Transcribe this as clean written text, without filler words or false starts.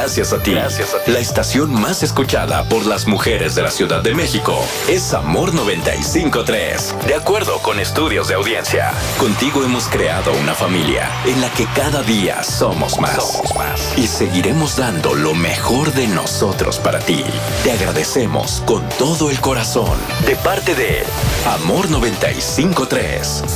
gracias a ti. La estación más escuchada por las mujeres de la Ciudad de México es Amor 95.3. De acuerdo con estudios de audiencia, contigo hemos creado una familia en la que cada día somos más. Y seguiremos dando lo mejor de nosotros para ti. Te agradecemos con todo el corazón. De parte de Amor 95.3.